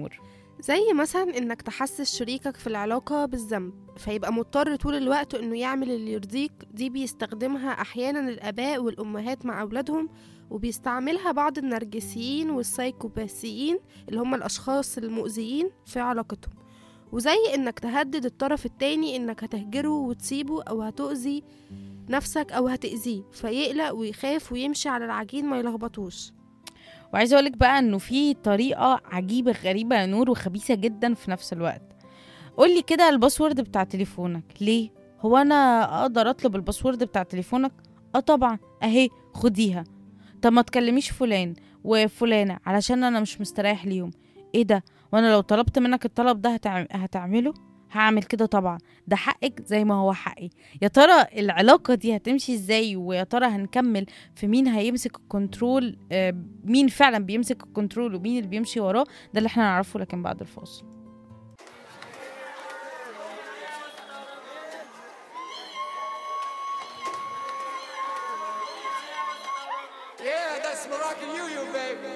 نور. زي مثلا انك تحسس شريكك في العلاقة بالذنب فيبقى مضطر طول الوقت انه يعمل اللي يرضيك. دي بيستخدمها احيانا الاباء والامهات مع اولادهم، وبيستعملها بعض النرجسيين والسايكوباسيين اللي هم الاشخاص المؤذيين في علاقتهم. وزي انك تهدد الطرف التاني انك هتهجره وتسيبه او هتؤذي نفسك او هتأذيه فيقلق ويخاف ويمشي على العجين ما يلخبطوش. وعايزه اقولك بقى انه في طريقه عجيبه غريبه يا نور وخبيثه جدا في نفس الوقت. قولي كده الباسورد بتاع تليفونك ليه؟ هو انا اقدر اطلب الباسورد بتاع تليفونك؟ اه طبعا، اهي خديها. طب ما تكلميش فلان وفلانه علشان انا مش مستريح ليهم. ايه ده؟ وانا لو طلبت منك الطلب ده هتعمله؟ هعمل كده طبعا، ده حقك زي ما هو حقي. يا ترى العلاقة دي هتمشي ازاي؟ ويا ترى هنكمل في مين هيمسك الكنترول؟ مين فعلا بيمسك الكنترول ومين اللي بيمشي وراه؟ ده اللي احنا نعرفه لكن بعد الفاصل. Yeah, that's Moroccan you, baby.